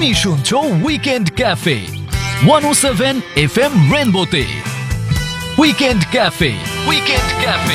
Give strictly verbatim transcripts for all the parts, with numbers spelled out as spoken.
তুমি শুনছো weekend cafe one ও seven F M রেনবোতে। Weekend cafe, weekend cafe.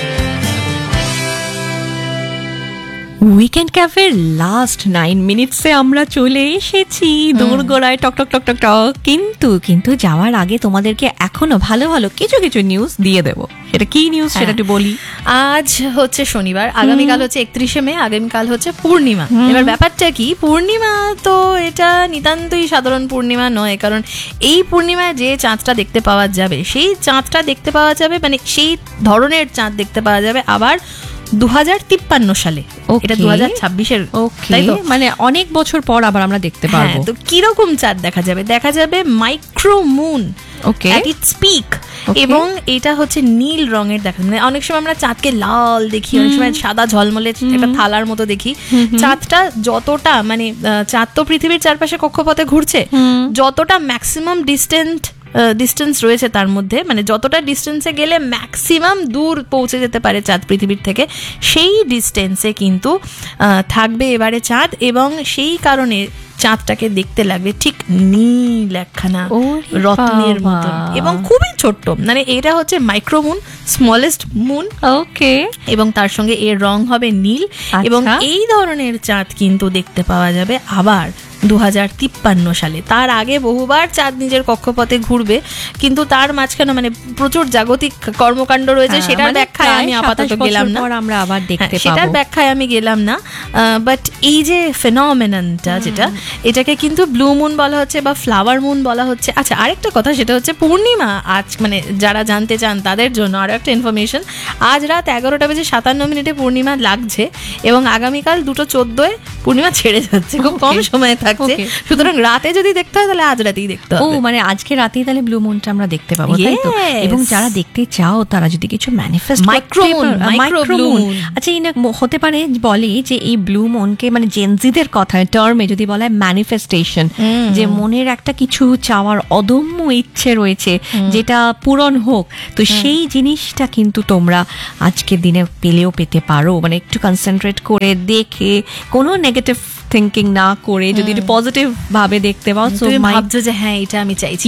Weekend ক্যাফের last nine মিনিটসে আমরা চলে এসেছি দোরগোড়ায় টক টক টক টক টক। কিন্তু কিন্তু যাওয়ার আগে তোমাদেরকে এখনো ভালো ভালো কিছু কিছু নিউজ দিয়ে দেবো। সেটা কি নিউজ সেটা একটু বলি। আজ হচ্ছে শনিবার, আগামীকাল হচ্ছে একত্রিশে মে, আগামীকাল হচ্ছে পূর্ণিমা। এবার ব্যাপারটা কি, পূর্ণিমা তো এটা নিতান্তই সাধারণ পূর্ণিমা নয়, কারণ এই পূর্ণিমায় যে চাঁদটা দেখতে পাওয়া যাবে সেই চাঁদটা দেখতে পাওয়া যাবে মানে সেই ধরনের চাঁদ দেখতে পাওয়া যাবে আবার দু হাজার তিপ্পান্ন সালে। এটা দু হাজার ছাব্বিশের, মানে অনেক বছর পর আবার আমরা দেখতে পাবো। তো কিরকম চাঁদ দেখা যাবে? দেখা যাবে micro moon at its peak, এবং এটা হচ্ছে নীল রঙের দেখা, মানে অনেক সময় আমরা চাঁদকে লাল দেখি, অনেক সময় সাদা ঝলমলে একটা থালার মতো দেখি। চাঁদটা যতটা মানে চাঁদ তো পৃথিবীর চারপাশে কক্ষপথে ঘুরছে, যতটা ম্যাক্সিমাম ডিস্টেন্ট ডিস্টেন্স রয়েছে তার মধ্যে, মানে যতটা ডিস্টেন্সে গেলে ম্যাক্সিমাম দূর পৌঁছে যেতে পারে চাঁদ পৃথিবীর থেকে, সেই ডিস্টেন্সে কিন্তু থাকবে এবারে চাঁদ, এবং সেই কারণে চাঁদটাকে দেখতে লাগবে ঠিক নীল একখানা রত্নের মতো এবং খুবই ছোট্ট। মানে এটা হচ্ছে মাইক্রোমুন, স্মলেস্ট মুন। ওকে। এবং তার সঙ্গে এর রং হবে নীল, এবং এই ধরনের চাঁদ কিন্তু দেখতে পাওয়া যাবে আবার দু হাজার তিপ্পান্ন সালে। তার আগে বহুবার চাঁদ নিজের কক্ষপথে ঘুরবে, কিন্তু তার মাঝখানে মানে প্রচুর জাগতিক কর্মকাণ্ড রয়েছে, সেটার ব্যাখ্যায় আমি আপাতত গেলাম না, আমরা আবার দেখতে পাবো, সেটার ব্যাখ্যায় আমি গেলাম না। বাট এই যে ফেনোমেননটা যেটা, এটাকে কিন্তু ব্লু মুন বলা হচ্ছে বা ফ্লাওয়ার মুন বলা হচ্ছে। আচ্ছা, আরেকটা কথা, সেটা হচ্ছে পূর্ণিমা আজ, মানে যারা জানতে চান তাদের জন্য আরো একটা ইনফরমেশন, আজ রাত এগারোটা বেজে সাতান্ন মিনিটে পূর্ণিমা লাগছে, এবং আগামীকাল দুটো চোদ্দোয় পূর্ণিমা ছেড়ে যাচ্ছে, খুব কম সময় থাকছে। সুতরাং রাতে যদি দেখতে হয় তাহলে আজ রাতেই দেখতে হবে। ও মানে আজকে রাতেই তাহলে ব্লু মুনটা আমরা দেখতে পাবো, তাই তো? এবং যারা দেখতে চাও তারা যদি কিছু ম্যানিফেস্ট মাইক্রোমুন, মাইক্রোমুন, আচ্ছা এই না হতে পারে বলে যে এই ব্লু মুনকে মানে জেনজিদের কথায় টার্মে যদি বলা হয় ম্যানিফেস্টেশন, যে মনের একটা কিছু চাওয়ার অদম্য ইচ্ছে রয়েছে যেটা পূরণ হোক, তো সেই জিনিসটা কিন্তু তোমরা আজকের দিনে পেলেও পেতে পারো। মানে একটু কনসেন্ট্রেট করে দেখে, কোনো নেগেটিভ থিঙ্কিং না করে যদি পজিটিভ ভাবে দেখতে পাও, তুমি ভাবছো যে হ্যাঁ এটা আমি চাইছি,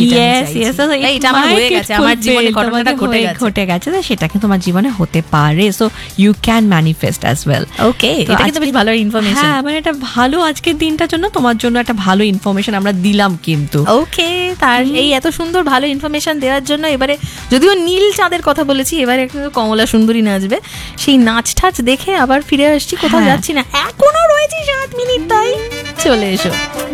এটা আমার হয়ে গেছে, আমার জীবনে ঘটনাটা ঘটে গেছে ঘটে গেছে সেটাকে তোমার জীবনে হতে পারে। So you can manifest as well. ওকে, এটা কিন্তু বেশ ভালো ইনফরমেশন। হ্যাঁ, মানে এটা ভালো আজকের দিনটার জন্য তোমার জন্য একটা ভালো ইনফরমেশন আমরা দিলাম কিন্তু। ওকে, তার এই এত সুন্দর ভালো ইনফরমেশন দেওয়ার জন্য এবারে যদিও নীল চাঁদের কথা বলেছি, এবারে একটু কমলা সুন্দরী নাচবে, সেই নাচ ঠাচ দেখে আবার ফিরে আসছি, কোথাও যাচ্ছি না, এখনো রয়েছে সাত মিনিট, তাই চলে এসো।